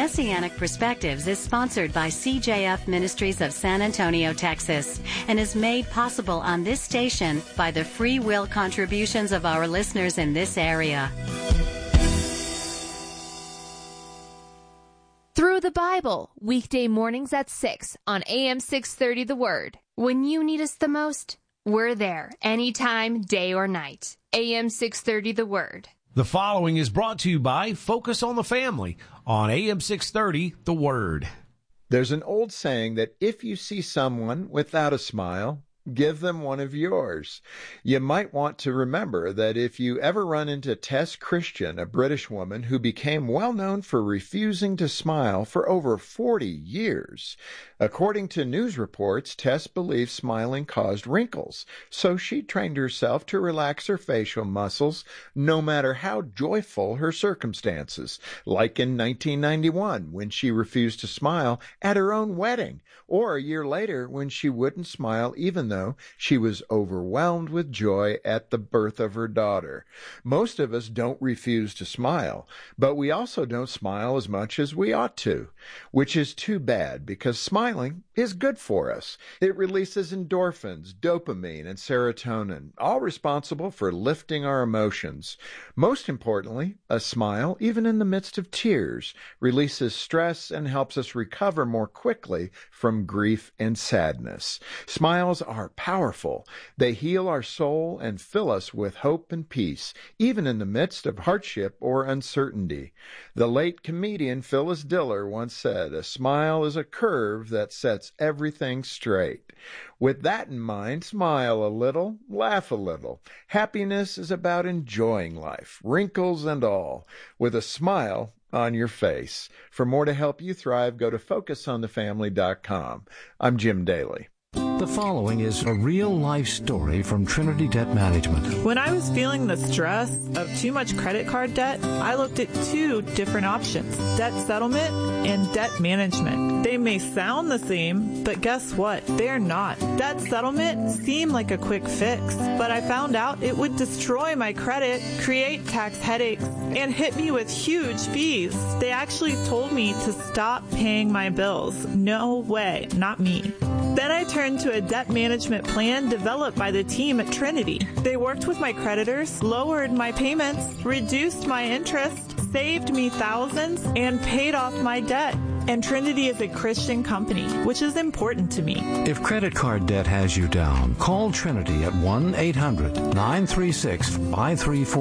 Messianic Perspectives is sponsored by CJF Ministries of San Antonio, Texas, and is made possible on this station by the free will contributions of our listeners in this area. Through the Bible, weekday mornings at 6 on AM 630 The Word. When you need us the most, we're there, anytime, day or night. AM 630 The Word. The following is brought to you by Focus on the Family on AM 630, The Word. There's an old saying that if you see someone without a smile, give them one of yours. You might want to remember that if you ever run into Tess Christian, a British woman who became well known for refusing to smile for over 40 years. According to news reports, Tess believed smiling caused wrinkles, so she trained herself to relax her facial muscles no matter how joyful her circumstances, like in 1991 when she refused to smile at her own wedding, or a year later when she wouldn't smile even though she was overwhelmed with joy at the birth of her daughter. Most of us don't refuse to smile, but we also don't smile as much as we ought to, which is too bad because smiling is good for us. It releases endorphins, dopamine, and serotonin, all responsible for lifting our emotions. Most importantly, a smile, even in the midst of tears, releases stress and helps us recover more quickly from grief and sadness. Smiles are powerful. They heal our soul and fill us with hope and peace, even in the midst of hardship or uncertainty. The late comedian Phyllis Diller once said, "A smile is a curve that sets everything straight." With that in mind, smile a little, laugh a little. Happiness is about enjoying life, wrinkles and all, with a smile on your face. For more to help you thrive, go to FocusOnTheFamily.com. I'm Jim Daly. The following is a real-life story from Trinity Debt Management. When I was feeling the stress of too much credit card debt, I looked at two different options, debt settlement and debt management. They may sound the same, but guess what? They're not. Debt settlement seemed like a quick fix, but I found out it would destroy my credit, create tax headaches, and hit me with huge fees. They actually told me to stop paying my bills. No way, not me. Then I turned to a debt management plan developed by the team at Trinity. They worked with my creditors, lowered my payments, reduced my interest, saved me thousands, and paid off my debt. And Trinity is a Christian company, which is important to me. If credit card debt has you down, call Trinity at 1-800-936-5340.